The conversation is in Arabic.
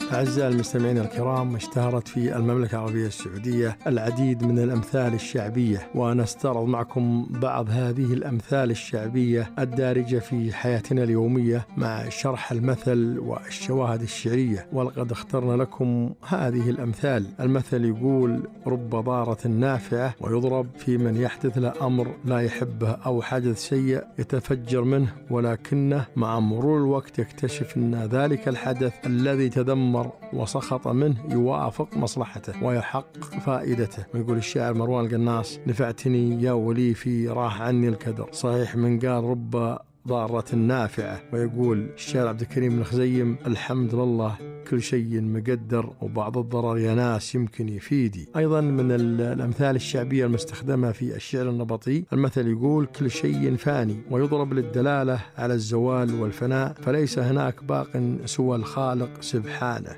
أعزائي المستمعين الكرام، اشتهرت في المملكة العربية السعودية العديد من الأمثال الشعبية، ونستعرض معكم بعض هذه الأمثال الشعبية الدارجة في حياتنا اليومية مع شرح المثل والشواهد الشعرية. ولقد اخترنا لكم هذه الأمثال. المثل يقول: رب ضارة نافعة، ويضرب في من يحدث له أمر لا يحبه أو حدث سيء يتفجر منه، ولكنه مع مرور الوقت يكتشف أن ذلك الحدث الذي تدمر وسخط منه يوافق مصلحته ويحقق فائدته. ويقول الشاعر مروان القناص: نفعتني يا ولي في راح عني الكدر. صحيح من قال رب ضارة نافعة. ويقول الشاعر عبد الكريم الخزيم: الحمد لله كل شيء مقدر، وبعض الضرر يا ناس يمكن يفيدي. أيضا من الأمثال الشعبية المستخدمة في الشعر النبطي المثل يقول: كل شيء فاني، ويضرب للدلالة على الزوال والفناء، فليس هناك باق سوى الخالق سبحانه.